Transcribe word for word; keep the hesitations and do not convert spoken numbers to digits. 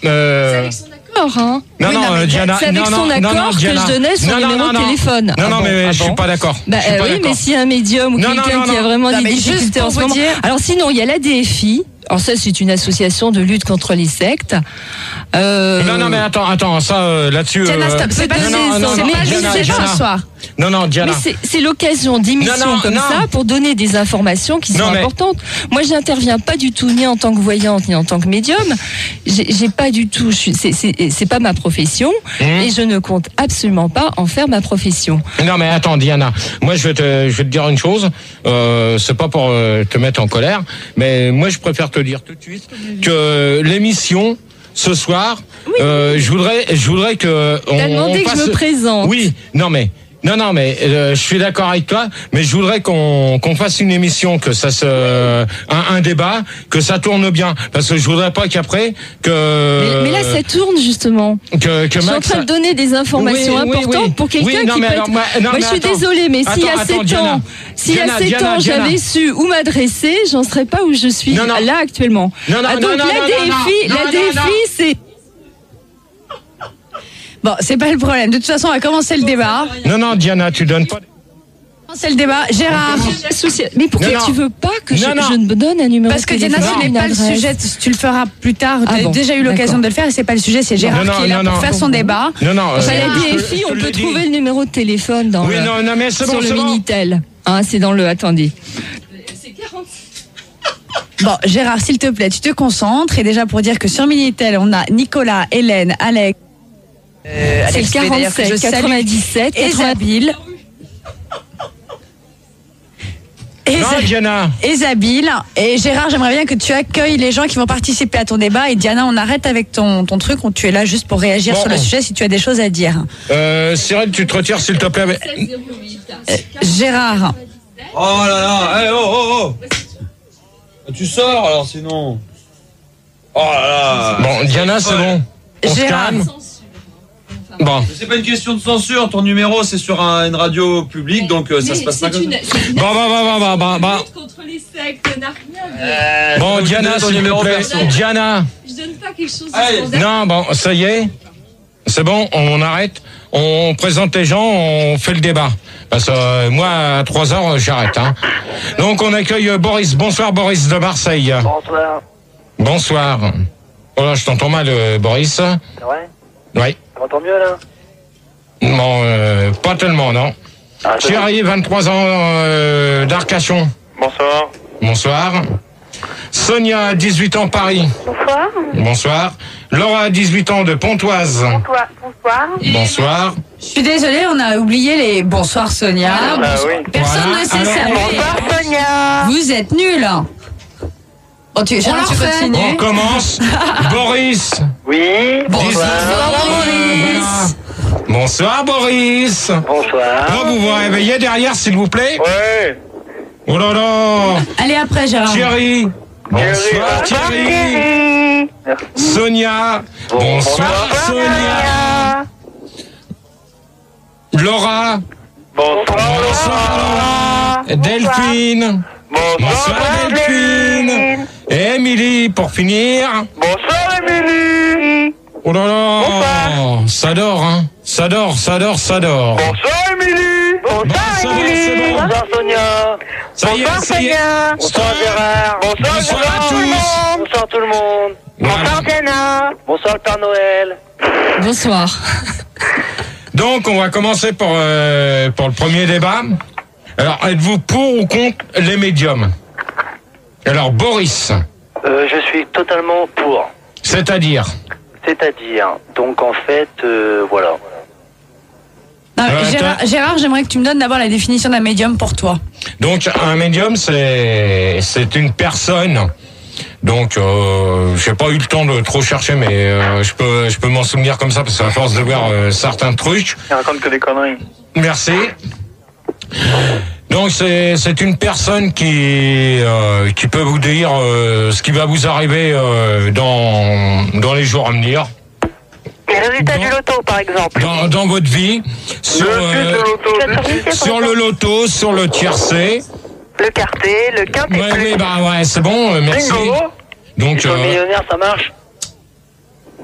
Euh... C'est avec son accord, hein. Non, oui, non, non Diana, c'est avec non, son non, accord non, non, que Diana. je donnais son non, numéro non, de non. téléphone. Non, ah non, bon, mais ah je bon. suis pas d'accord. Bah, je suis euh, pas oui, d'accord. mais s'il y a un médium ou non, quelqu'un non, non, qui a non. vraiment Non, des mais juste difficultés pour en ce vous moment. dire- Alors sinon, il y a l'A D F I. Alors ça, c'est une association de lutte contre les sectes. Euh... Non, non, mais attends, attends, ça, euh, là-dessus. Diana, euh... stop, c'est pas non, non, non, c'est non, pas le Diana, sujet Diana. ce soir. Non, non, Diana. Mais c'est, c'est l'occasion d'émissions Non, non, comme non. ça pour donner des informations qui sont Non, mais- importantes. Moi, j'interviens pas du tout ni en tant que voyante ni en tant que médium. J'ai, j'ai pas du tout. Je suis, c'est, c'est, c'est pas ma profession Mmh. et je ne compte absolument pas en faire ma profession. Non, mais attends, Diana. Moi, je vais te, je vais te dire une chose. Euh, c'est pas pour euh, te mettre en colère, mais moi, je préfère te dire tout de suite que l'émission ce soir, Oui. euh, je voudrais, je voudrais que on, T'as demandé on que passe... je me présente. Oui, non, mais. Non, non, mais euh, je suis d'accord avec toi, mais je voudrais qu'on qu'on fasse une émission, que ça se un, un débat, que ça tourne bien, parce que je voudrais pas qu'après que. Mais, mais là, ça tourne justement. que, que Je suis en Max. train de donner des informations Oui, oui, importantes oui. pour quelqu'un Oui, non, qui mais peut alors, être... moi- non, Moi, mais je suis attends. désolée, mais s'il y a Attends, attends, sept Diana. ans, s'il y a Diana, sept Diana, ans, Diana. j'avais su où m'adresser, j'en serais pas où je suis Non, non. là actuellement. Non, non, ah, non, donc non, la non, D F I, non, la non, D F I, non. c'est... Bon, c'est pas le problème. De toute façon, on va commencer le débat. Non, non, Diana, tu donnes pas. C'est le débat. Gérard. Mais pourquoi Non, non. tu veux pas que je, Non, non. je ne me donne un numéro Parce de que téléphone, Diana, ce n'est une pas le adresse. sujet. Tu le feras plus tard. Tu Ah as bon, déjà eu l'occasion d'accord. de le faire et c'est pas le sujet. C'est Gérard Non, non, qui est là non, pour non. faire son débat. Non, non. Enfin, euh, la je te- D F I, je te on le peut dis. trouver le numéro de téléphone dans Oui, le, non, non, mais c'est sur bon, le c'est bon. Minitel. Hein, c'est dans le... Attendez. Bon, Gérard, s'il te plaît, tu te concentres. Et déjà pour dire que sur Minitel, on a Nicolas, Hélène, Alex. Euh, C'est le Alex P, d'ailleurs, que je quarante-sept, salue. quatre-vingt-dix-sept, Et Zabil. Et Non, Za- Diana. et Zabil. Et Gérard, j'aimerais bien que tu accueilles les gens qui vont participer à ton débat. Et Diana, on arrête avec ton, ton truc. On, tu es là juste pour réagir Bon. sur le sujet si tu as des choses à dire. Euh, Cyril, tu te retires, s'il te plaît. mais- Gérard. Oh là là, hey, oh oh oh. Tu sors alors sinon. Oh là là. Bon, Diana, c'est bon. On se Gérard. calme. Bon. Mais c'est pas une question de censure, ton numéro c'est sur un- une radio publique donc euh, ça se passe pas comme ça. Bon, bon, bon, bon, bon, bon. contre les sectes, n'a rien de... Euh, Bon, faut que tu Diana, donnes ton s'il te numéro plaît. perso. Diana. Je donne pas quelque chose de Allez. scandaleux. Non, bon, ça y est. C'est bon, on arrête. On présente les gens, on fait le débat. Parce que euh, moi, à trois heures, j'arrête. Hein. Donc, on accueille euh, Boris. Bonsoir, Boris de Marseille. Bonsoir. Bonsoir. Oh là, je t'entends mal, euh, Boris. C'est vrai? Oui. Tu m'entends mieux là? Bon, euh, pas tellement, non. Ah, c'est Thierry, vingt-trois ans, euh, d'Arcachon. bon. Bonsoir. Bonsoir. Sonia, dix-huit ans, Paris. Bonsoir. Bonsoir. Laura, dix-huit ans, de Pontoise. Bonsoir. Bonsoir. Bonsoir. Je suis désolée, on a oublié les bonsoir Sonia. Ah, bah Bonsoir. oui. Personne Voilà. ne sait Alors, ça. Bonsoir Sonia. Vous êtes nuls. Oh, tu, Gérard, tu continues. On commence. Boris. Oui. Bonsoir, Boris. Bonsoir, Boris. Bonsoir. Oh, vous vous réveillez derrière, s'il vous plaît. Ouais. Oh là là. Allez, après, Gérard. Thierry. Bonsoir, Thierry. Thierry. Sonia. Bonsoir, Sonia. Laura. Bonsoir. Bonsoir, Laura. Delphine. Bonsoir, Delphine. Et Émilie, pour finir. Bonsoir Émilie. Oh là là. Ça dort, hein. Ça dort, ça dort, ça dort. Bonsoir Émilie. Bon, ça va, c'est bon. Bonsoir Sonia. Ça y est, Bonsoir ça y est. Sonia. Bonsoir Gérard. Bonsoir, Bonsoir à tout le tous. monde. Bonsoir tout le monde. Voilà. Bonsoir Diana. Bonsoir le Père Noël. Bonsoir. Donc, on va commencer pour, euh, pour le premier débat. Alors, êtes-vous pour ou contre les médiums? Alors, Boris, Euh, je suis totalement pour. c'est-à-dire? C'est-à-dire, donc en fait, euh, voilà. Non, mais Euh, Gérard, attends. Gérard, j'aimerais que tu me donnes d'abord la définition d'un médium pour toi. Donc, un médium, c'est c'est une personne. Donc, euh, j'ai pas eu le temps de trop chercher, mais euh, je peux je peux m'en souvenir comme ça parce qu'à force de voir euh, certains trucs. Il raconte que des conneries. Merci. Donc, c'est c'est une personne qui euh, qui peut vous dire euh, ce qui va vous arriver euh, dans dans les jours à venir. Les résultats Non. du loto par exemple. Dans, dans votre vie, sur, Le sud euh, de l'auto. Le quintet, sur le loto, sur le tiercé. Le quartet, le quintet Ouais, plus. oui, bah ouais, c'est bon, euh, merci. Bingo. Donc, Sur le euh, millionnaire, ça marche.